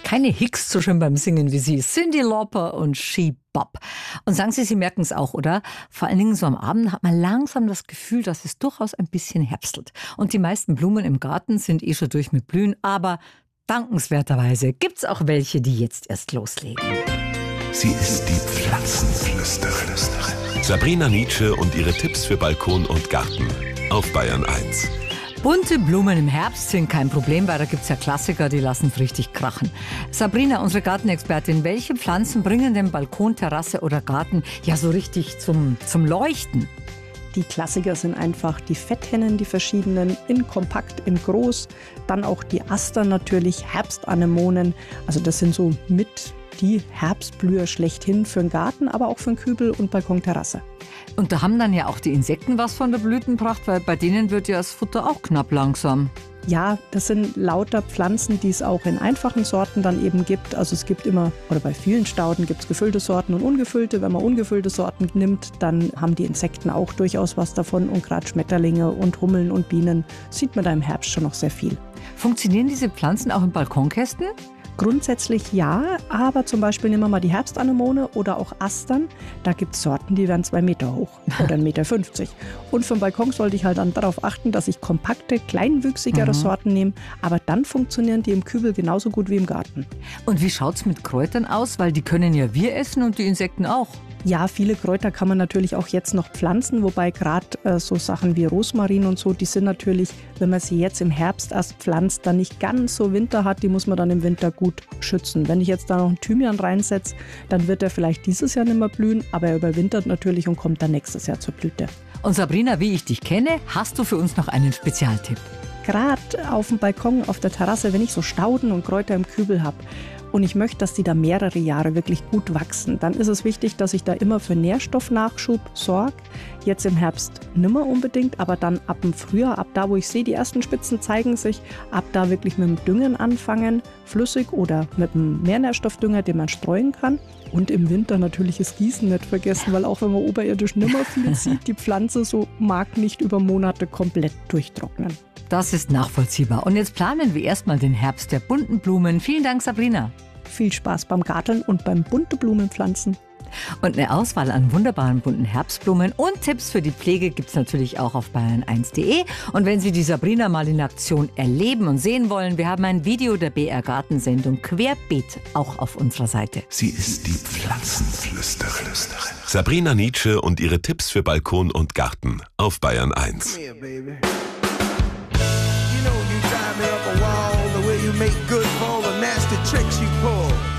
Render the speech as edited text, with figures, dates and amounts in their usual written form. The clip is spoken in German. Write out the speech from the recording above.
Keine Hicks so schön beim Singen wie Sie. Cyndi Lauper und She Bop. Und sagen Sie, Sie merken es auch, oder? Vor allen Dingen so am Abend hat man langsam das Gefühl, dass es durchaus ein bisschen herbstelt. Und die meisten Blumen im Garten sind schon durch mit Blühen. Aber dankenswerterweise gibt es auch welche, die jetzt erst loslegen. Sie ist die Pflanzenflüsterin. Sabrina Nitzsche und ihre Tipps für Balkon und Garten auf Bayern 1. Bunte Blumen im Herbst sind kein Problem, weil da gibt es ja Klassiker, die lassen es richtig krachen. Sabrina, unsere Gartenexpertin, welche Pflanzen bringen den Balkon, Terrasse oder Garten ja so richtig zum Leuchten? Die Klassiker sind einfach die Fetthennen, die verschiedenen, in kompakt, in groß. Dann auch die Astern natürlich, Herbstanemonen. Also das sind so mit die Herbstblüher schlechthin für den Garten, aber auch für den Kübel und Balkonterrasse. Und da haben dann ja auch die Insekten was von der Blütenpracht, weil bei denen wird ja das Futter auch knapp langsam. Ja, das sind lauter Pflanzen, die es auch in einfachen Sorten dann eben gibt. Also es gibt immer, oder bei vielen Stauden gibt es gefüllte Sorten und ungefüllte. Wenn man ungefüllte Sorten nimmt, dann haben die Insekten auch durchaus was davon. Und gerade Schmetterlinge und Hummeln und Bienen sieht man da im Herbst schon noch sehr viel. Funktionieren diese Pflanzen auch in Balkonkästen? Grundsätzlich ja, aber zum Beispiel nehmen wir mal die Herbstanemone oder auch Astern. Da gibt es Sorten, die werden 2 Meter hoch oder 1,50 Meter. Und für den Balkon sollte ich halt dann darauf achten, dass ich kompakte, kleinwüchsigere Sorten nehme. Aber dann funktionieren die im Kübel genauso gut wie im Garten. Und wie schaut es mit Kräutern aus? Weil die können ja wir essen und die Insekten auch. Ja, viele Kräuter kann man natürlich auch jetzt noch pflanzen, wobei gerade so Sachen wie Rosmarin und so, die sind natürlich, wenn man sie jetzt im Herbst erst pflanzt, dann nicht ganz so Winter hat, die muss man dann im Winter gut schützen. Wenn ich jetzt da noch einen Thymian reinsetze, dann wird er vielleicht dieses Jahr nicht mehr blühen, aber er überwintert natürlich und kommt dann nächstes Jahr zur Blüte. Und Sabrina, wie ich dich kenne, hast du für uns noch einen Spezialtipp? Gerade auf dem Balkon, auf der Terrasse, wenn ich so Stauden und Kräuter im Kübel habe, und ich möchte, dass die da mehrere Jahre wirklich gut wachsen, dann ist es wichtig, dass ich da immer für Nährstoffnachschub sorge. Jetzt im Herbst nimmer unbedingt, aber dann ab dem Frühjahr, ab da, wo ich sehe, die ersten Spitzen zeigen sich, ab da wirklich mit dem Düngen anfangen, flüssig oder mit einem Mehrnährstoffdünger, den man streuen kann. Und im Winter natürlich das Gießen nicht vergessen, weil auch wenn man oberirdisch nimmer viel sieht, die Pflanze so mag nicht über Monate komplett durchtrocknen. Das ist nachvollziehbar. Und jetzt planen wir erstmal den Herbst der bunten Blumen. Vielen Dank, Sabrina. Viel Spaß beim Garteln und beim bunte Blumenpflanzen. Und eine Auswahl an wunderbaren bunten Herbstblumen und Tipps für die Pflege gibt es natürlich auch auf bayern1.de. Und wenn Sie die Sabrina mal in Aktion erleben und sehen wollen, wir haben ein Video der BR Gartensendung Querbeet auch auf unserer Seite. Sie ist die Pflanzenflüsterin. Sabrina Nitzsche und ihre Tipps für Balkon und Garten auf Bayern 1. Come here, baby. You know you drive me up a wall the way you make good for all the nasty tricks you pull.